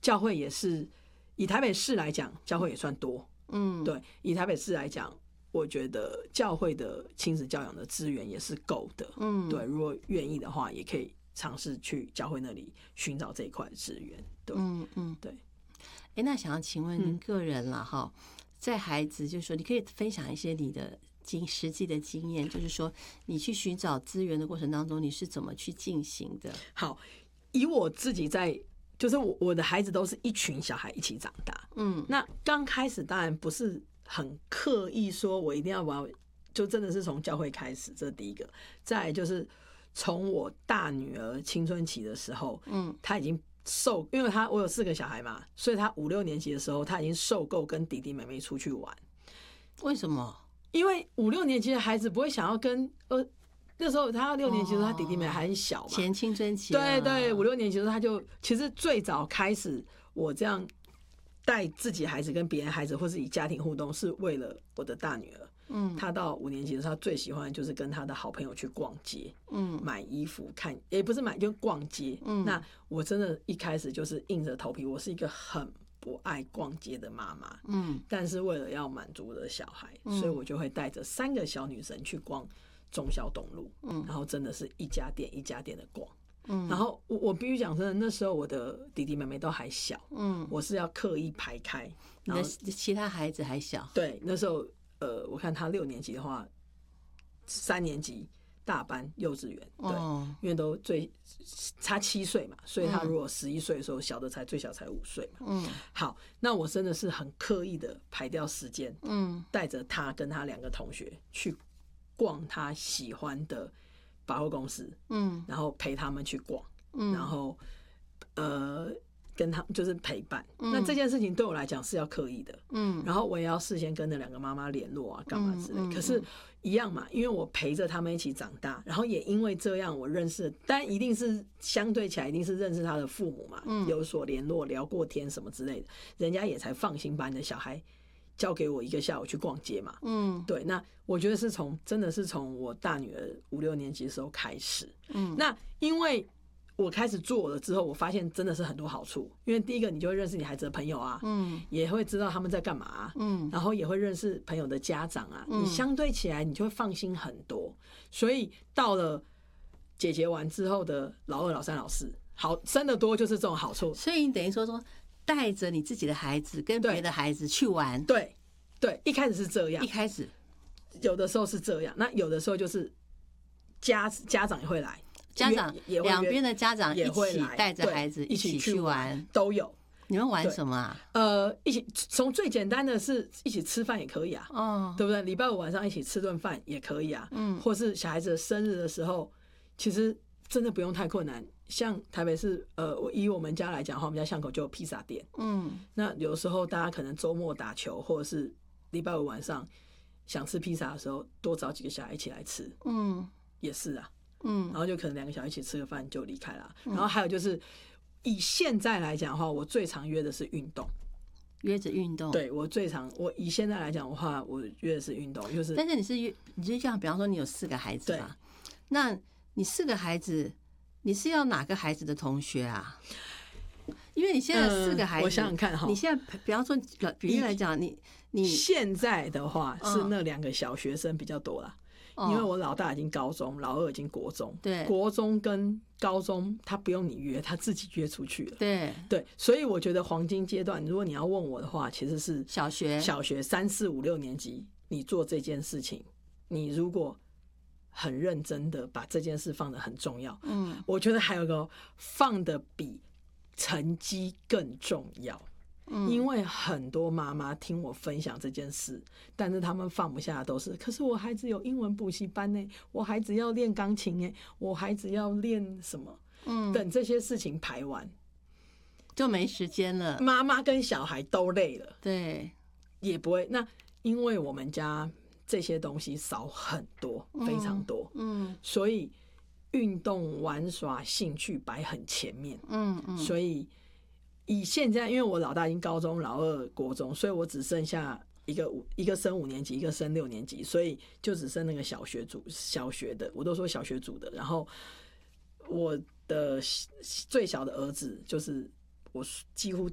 教会也是以台北市来讲，教会也算多。对，以台北市来讲，我觉得教会的亲子教养的资源也是够的。对，如果愿意的话，也可以尝试去教会那里寻找这一块的资源。对， 对。那想要请问您个人啦，在孩子就是说，你可以分享一些你的实际的经验，就是说你去寻找资源的过程当中，你是怎么去进行的？ 好，以我自己就是我的孩子都是一群小孩一起长大。那刚开始当然不是很刻意说我一定要把，就真的是从教会开始，这是第一个。再来就是从我大女儿青春期的时候，她已经因为我有4个小孩嘛，所以她5、6年级的时候，她已经受够跟弟弟妹妹出去玩。 为什么？ 因为5、6年级的孩子不会想要跟那时候他6年级的时候，他弟弟妹妹还很小嘛， 前青春期。 对对，5、6年级的时候，他就其实最早开始我这样带自己孩子跟别人孩子，或是以家庭互动，是为了我的大女儿。他到5年级的时候，他最喜欢的就是跟他的好朋友去逛街，买衣服看，也不是买，就逛街。那我真的一开始就是硬着头皮，我是一个很不爱逛街的妈妈。但是为了要满足我的小孩，所以我就会带着3个小女生去逛忠孝东路，然后真的是一家店一家店的逛。然后我必须讲真的，那时候我的弟弟妹妹都还小，我是要刻意排开。 你的其他孩子还小？ 对，那时候我看他6年级的话，3年级大班幼稚园，对，因为都差7岁嘛，所以他如果11岁的时候，最小才5岁嘛。好，那我真的是很刻意的排掉时间，带着他跟他2个同学去逛他喜欢的百货公司，然后陪他们去逛，然后跟他们就是陪伴。那这件事情对我来讲是要刻意的，然后我也要事先跟那2个妈妈联络啊，干嘛之类。可是一样嘛，因为我陪着他们一起长大，然后也因为这样，我认识，但一定是相对起来，一定是认识他的父母嘛，有所联络，聊过天什么之类的，人家也才放心把你的小孩交给我1个下午去逛街嘛。对，那我觉得是真的是从我大女儿5、6年级的时候开始。那因为我开始做了之后，我发现真的是很多好处。因为第一个，你就会认识你孩子的朋友啊，也会知道他们在干嘛啊，然后也会认识朋友的家长啊，你相对起来你就会放心很多。所以到了姐姐完之后的老2、老3、老4，好生得多就是这种好处。 所以你等于说带着你自己的孩子跟别的孩子去玩。 对对，一开始是这样， 一开始有的时候是这样，那有的时候就是家长也会来， 家长两边的家长一起带着孩子一起去玩， 都有。 你们玩什么啊？ 一起从最简单的是一起吃饭也可以啊，对不对？礼拜5晚上一起吃顿饭也可以啊，或是小孩子的生日的时候，其实真的不用太困难。像台北市，以我们家来讲的话，我们家巷口就有披萨店，那有时候大家可能周末打球，或者是礼拜5晚上想吃披萨的时候，多找几个小孩一起来吃，也是啊，然后就可能2个小孩一起吃个饭就离开了。然后还有就是以现在来讲的话，我最常约的是运动， 约着运动。 对，我以现在来讲的话，我约的是运动，就是。 但是你就这样，比方说你有4个孩子嘛，那你4个孩子，你是要哪个孩子的同学啊？因为你现在4个孩子， 我想想看哈， 你现在比方说举例来讲，你现在的话是那2个小学生比较多啦。因为我老大已经高中，老2已经国中，对，国中跟高中他不用你约，他自己约出去了，对，所以我觉得黄金阶段，如果你要问我的话，其实是小学3、4、5、6年级，你做这件事情，你如果很认真的把这件事放得很重要，我觉得还有个放得比成绩更重要。因为很多妈妈听我分享这件事，但是他们放不下的都是，可是我孩子有英文补习班呢，我孩子要练钢琴哎，我孩子要练什么？等这些事情排完， 就没时间了。 妈妈跟小孩都累了， 对， 也不会。那因为我们家这些东西少很多，非常多，所以运动、玩耍、兴趣摆很前面，所以。以现在，因为我老大已经高中，老2国中，所以我只剩下一个升5年级，一个升6年级，所以就只剩那个小学的，我都说小学组的。然后我的最小的儿子，就是我几乎